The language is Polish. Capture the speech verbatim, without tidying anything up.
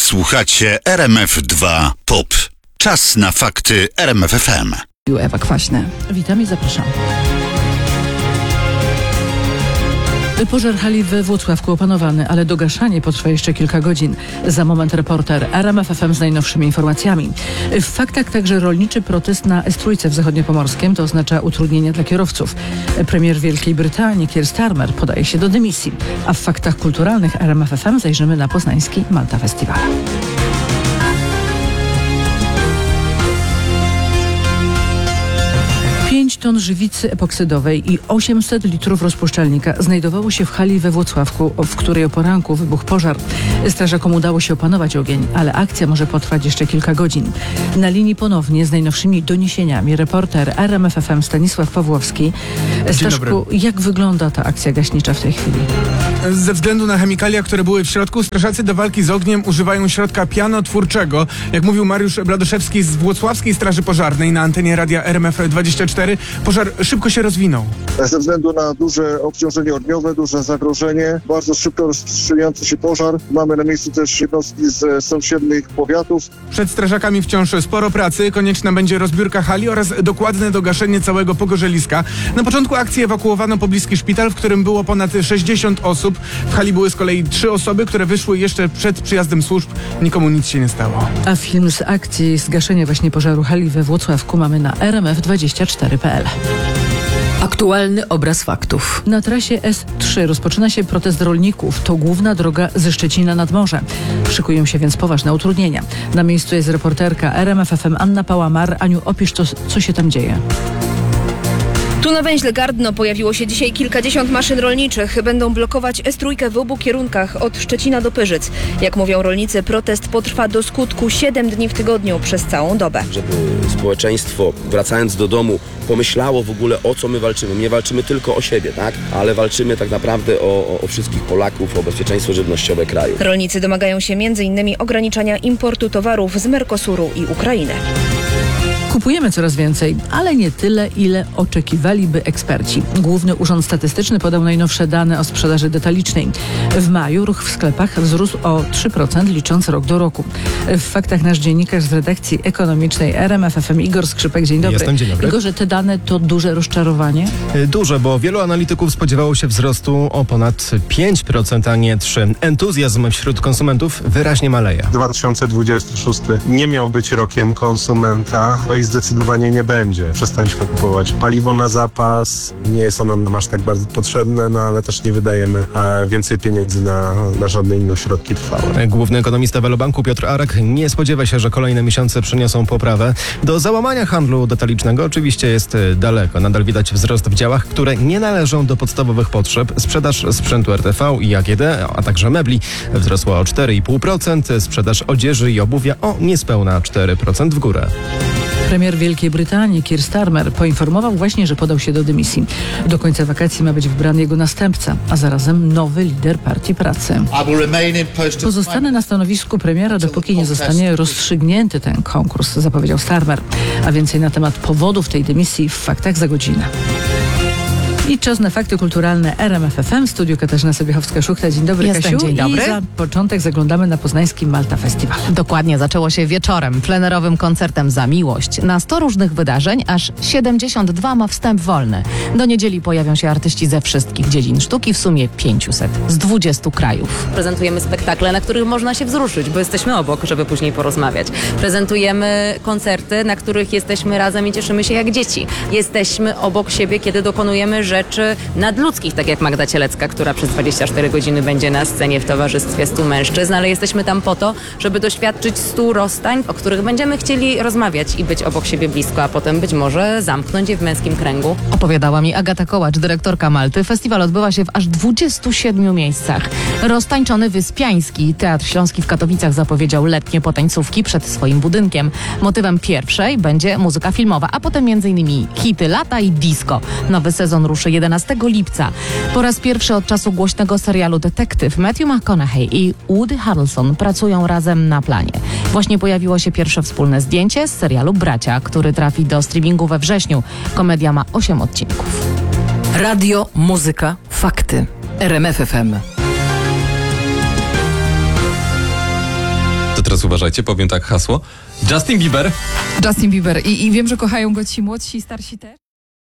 Słuchacie R M F dwa Pop. Czas na fakty R M F F M. Ewa Kwaśna. Witam i zapraszam. Pożar hali we Włocławku opanowany, ale dogaszanie potrwa jeszcze kilka godzin. Za moment reporter R M F F M z najnowszymi informacjami. W faktach także rolniczy protest na S trzy w Zachodniopomorskiem. To oznacza utrudnienia dla kierowców. Premier Wielkiej Brytanii Keir Starmer podaje się do dymisji. A w faktach kulturalnych R M F F M zajrzymy na poznański Malta Festival. pięć ton żywicy epoksydowej i osiemset litrów rozpuszczalnika znajdowało się w hali we Włocławku, w której o poranku wybuchł pożar. Strażakom udało się opanować ogień, ale akcja może potrwać jeszcze kilka godzin. Na linii ponownie z najnowszymi doniesieniami reporter R M F F M Stanisław Pawłowski. Staszku, jak wygląda ta akcja gaśnicza w tej chwili? Ze względu na chemikalia, które były w środku, strażacy do walki z ogniem używają środka pianotwórczego. Jak mówił Mariusz Bladoszewski z Włocławskiej Straży Pożarnej na antenie radia R M F dwadzieścia cztery, pożar szybko się rozwinął. Ze względu na duże obciążenie ogniowe, duże zagrożenie, bardzo szybko rozprzestrzeniający się pożar. Mamy na miejscu też jednostki z sąsiednich powiatów. Przed strażakami wciąż sporo pracy. Konieczna będzie rozbiórka hali oraz dokładne dogaszenie całego pogorzeliska. Na początku akcji ewakuowano pobliski szpital, w którym było ponad sześćdziesiąt osób. W hali były z kolei trzy osoby, które wyszły jeszcze przed przyjazdem służb. Nikomu nic się nie stało. A film z akcji zgaszenia właśnie pożaru hali we Włocławku mamy na R M F dwadzieścia cztery kropka p l. Aktualny obraz faktów. Na trasie S trzy rozpoczyna się protest rolników. To główna droga ze Szczecina nad morze. Szykują się więc poważne utrudnienia. Na miejscu jest reporterka R M F F M Anna Pałamar. Aniu, opisz to, co się tam dzieje. Tu na węźle Gardno pojawiło się dzisiaj kilkadziesiąt maszyn rolniczych. Będą blokować S trzy w obu kierunkach od Szczecina do Pyrzyc. Jak mówią rolnicy, protest potrwa do skutku siedem dni w tygodniu przez całą dobę. Żeby społeczeństwo, wracając do domu, pomyślało w ogóle, o co my walczymy. Nie walczymy tylko o siebie, tak? Ale walczymy tak naprawdę o, o wszystkich Polaków, o bezpieczeństwo żywnościowe kraju. Rolnicy domagają się między innymi ograniczania importu towarów z Mercosuru i Ukrainy. Kupujemy coraz więcej, ale nie tyle, ile oczekiwaliby eksperci. Główny Urząd Statystyczny podał najnowsze dane o sprzedaży detalicznej. W maju ruch w sklepach wzrósł o trzy procent, licząc rok do roku. W faktach nasz dziennikarz z redakcji ekonomicznej R M F F M Igor Skrzypek. Dzień dobry. Jestem, dzień dobry. Igorze, te dane to duże rozczarowanie? Duże, bo wielu analityków spodziewało się wzrostu o ponad pięć procent, a nie trzy procent. Entuzjazm wśród konsumentów wyraźnie maleje. dwa tysiące dwudziesty szósty nie miał być rokiem konsumenta, no i zdecydowanie nie będzie. Przestaliśmy kupować paliwo na zapas, nie jest ono nam aż tak bardzo potrzebne, no ale też nie wydajemy więcej pieniędzy na, na żadne inne środki trwałe. Główny ekonomista Velobanku Piotr Arek nie spodziewa się, że kolejne miesiące przyniosą poprawę. Do załamania handlu detalicznego oczywiście jest daleko. Nadal widać wzrost w działach, które nie należą do podstawowych potrzeb. Sprzedaż sprzętu R T V i A G D, a także mebli wzrosła o cztery i pół procent. Sprzedaż odzieży i obuwia o niespełna cztery procent w górę. Premier Wielkiej Brytanii Keir Starmer poinformował właśnie, że podał się do dymisji. Do końca wakacji ma być wybrany jego następca, a zarazem nowy lider Partii Pracy. Pozostanę na stanowisku premiera, dopóki nie zostanie rozstrzygnięty ten konkurs, zapowiedział Starmer. A więcej na temat powodów tej dymisji w faktach za godzinę. I czas na fakty kulturalne R M F F M. W studiu Katarzyna Sobiechowska-Szuchta. Dzień dobry, Jestem, Kasiu. dzień dobry. I za początek zaglądamy na poznański Malta Festival. Dokładnie, zaczęło się wieczorem, plenerowym koncertem Za miłość. Na sto różnych wydarzeń aż siedemdziesiąt dwa ma wstęp wolny. Do niedzieli pojawią się artyści ze wszystkich dziedzin sztuki, w sumie pięćset z dwudziestu krajów. Prezentujemy spektakle, na których można się wzruszyć, bo jesteśmy obok, żeby później porozmawiać. Prezentujemy koncerty, na których jesteśmy razem i cieszymy się jak dzieci. Jesteśmy obok siebie, kiedy dokonujemy rzeczy nadludzkich, tak jak Magda Cielecka, która przez dwadzieścia cztery godziny będzie na scenie w towarzystwie stu mężczyzn, ale jesteśmy tam po to, żeby doświadczyć stu rozstań, o których będziemy chcieli rozmawiać i być obok siebie blisko, a potem być może zamknąć je w męskim kręgu. Opowiadała mi Agata Kołacz, dyrektorka Malty. Festiwal odbywa się w aż dwudziestu siedmiu miejscach. Roztańczony Wyspiański Teatr Śląski w Katowicach zapowiedział letnie potańcówki przed swoim budynkiem. Motywem pierwszej będzie muzyka filmowa, a potem między innymi hity lata i disco. Nowy sezon ruszy jedenastego lipca. Po raz pierwszy od czasu głośnego serialu Detektyw Matthew McConaughey i Woody Harrelson pracują razem na planie. Właśnie pojawiło się pierwsze wspólne zdjęcie z serialu Bracia, który trafi do streamingu we wrześniu. Komedia ma osiem odcinków. Radio, muzyka, fakty. R M F F M. To teraz uważajcie, powiem tak hasło. Justin Bieber. Justin Bieber. I, i wiem, że kochają go ci młodsi i starsi też.